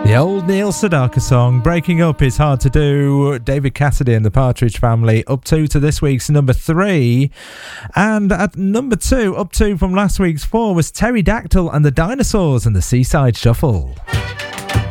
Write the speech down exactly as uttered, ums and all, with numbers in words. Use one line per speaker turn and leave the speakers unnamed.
The old Neil Sedaka song, Breaking Up Is Hard to Do. David Cassidy and the Partridge Family, up two to this week's number three. And at number two, up two from last week's four, was Terry Dactyl and the Dinosaurs and the Seaside Shuffle.